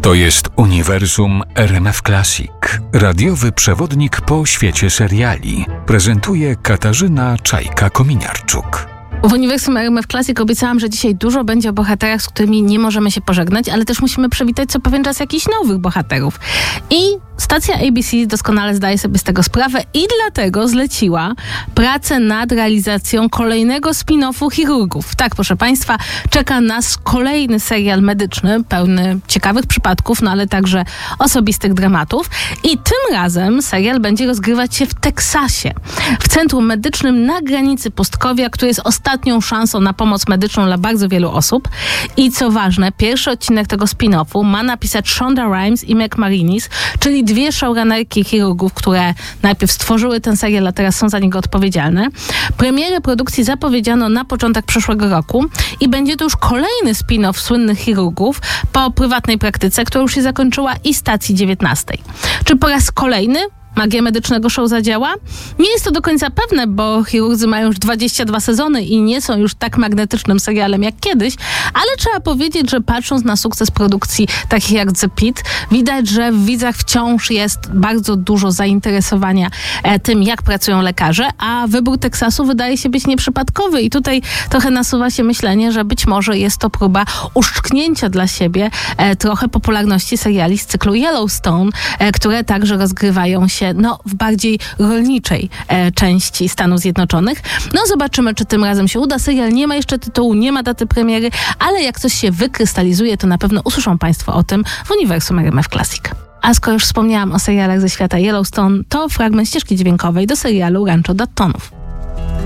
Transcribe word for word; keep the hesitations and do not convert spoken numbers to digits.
To jest Uniwersum R M F Classic. Radiowy przewodnik po świecie seriali. Prezentuje Katarzyna Czajka-Kominiarczuk. W Uniwersum R M F Classic obiecałam, że dzisiaj dużo będzie o bohaterach, z którymi nie możemy się pożegnać, ale też musimy przywitać co pewien czas jakichś nowych bohaterów. I stacja A B C doskonale zdaje sobie z tego sprawę i dlatego zleciła pracę nad realizacją kolejnego spin-offu Chirurgów. Tak, proszę Państwa, czeka nas kolejny serial medyczny, pełny ciekawych przypadków, no ale także osobistych dramatów. I tym razem serial będzie rozgrywać się w Teksasie, w centrum medycznym na granicy pustkowia, który jest ostatnią szansą na pomoc medyczną dla bardzo wielu osób. I co ważne, pierwszy odcinek tego spin-offu ma napisać Shonda Rhimes i Meg Marinis, czyli dwie showrunnerki Chirurgów, które najpierw stworzyły ten serial, a teraz są za niego odpowiedzialne. Premierę produkcji zapowiedziano na początek przyszłego roku i będzie to już kolejny spin-off słynnych Chirurgów po prywatnej praktyce, która już się zakończyła, i stacji dziewiętnastej. Czy po raz kolejny magia medycznego show zadziała? Nie jest to do końca pewne, bo Chirurdzy mają już dwadzieścia dwa sezony i nie są już tak magnetycznym serialem jak kiedyś, ale trzeba powiedzieć, że patrząc na sukces produkcji takich jak The Pitt, widać, że w widzach wciąż jest bardzo dużo zainteresowania e, tym, jak pracują lekarze, a wybór Teksasu wydaje się być nieprzypadkowy i tutaj trochę nasuwa się myślenie, że być może jest to próba uszczknięcia dla siebie e, trochę popularności seriali z cyklu Yellowstone, e, które także rozgrywają się no, w bardziej rolniczej e, części Stanów Zjednoczonych. No zobaczymy, czy tym razem się uda. Serial nie ma jeszcze tytułu, nie ma daty premiery, ale jak coś się wykrystalizuje, to na pewno usłyszą Państwo o tym w Uniwersum R M F Classic. A skoro już wspomniałam o serialach ze świata Yellowstone, to fragment ścieżki dźwiękowej do serialu Rancho Daytonów.